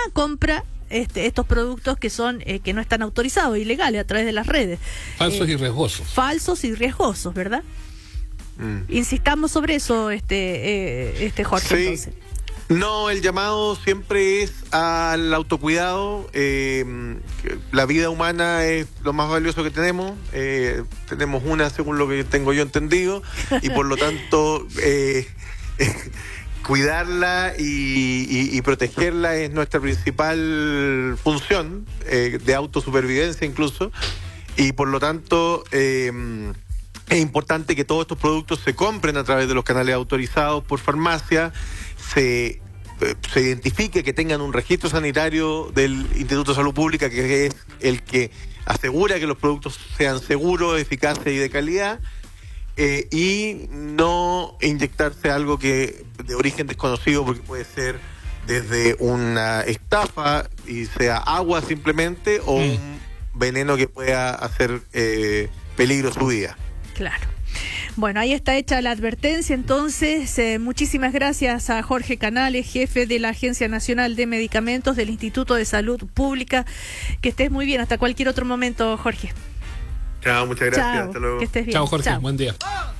compra estos productos que son que no están autorizados, ilegales, a través de las redes. Falsos y riesgosos. Falsos y riesgosos, ¿verdad? Insistamos sobre eso, Jorge, sí. entonces. No, el llamado siempre es al autocuidado. La vida humana es lo más valioso que tenemos. Tenemos una, según lo que tengo yo entendido, y por lo tanto cuidarla y protegerla es nuestra principal función, de autosupervivencia incluso, y por lo tanto es importante que todos estos productos se compren a través de los canales autorizados por farmacia, se identifique, que tengan un registro sanitario del Instituto de Salud Pública, que es el que asegura que los productos sean seguros, eficaces y de calidad, y no inyectarse algo que de origen desconocido, porque puede ser desde una estafa y sea agua simplemente, o un veneno que pueda hacer peligro su vida. Claro. Bueno, ahí está hecha la advertencia, entonces, muchísimas gracias a Jorge Canales, jefe de la Agencia Nacional de Medicamentos del Instituto de Salud Pública. Que estés muy bien, hasta cualquier otro momento, Jorge. Chao, muchas gracias, Chao, hasta luego. Que estés bien. Chao, Jorge, Chao. buen día.